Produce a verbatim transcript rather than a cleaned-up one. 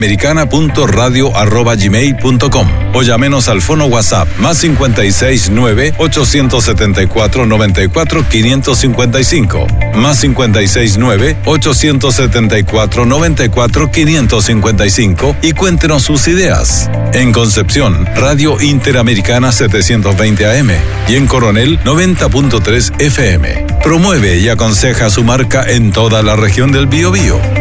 americana punto radio arroba gmail punto com o llámenos al fono WhatsApp más cincuenta y seis nueve, ochocientos setenta y cuatro, noventa y cuatro, quinientos cincuenta y cinco, más cincuenta y seis nueve, ochocientos setenta y cuatro, noventa y cuatro, quinientos cincuenta y cinco y cuéntenos sus ideas. En Concepción, Radio Interamericana setecientos veinte A M y en Coronel noventa punto tres F M. Promueve y aconseja su marca en toda la región del Biobío.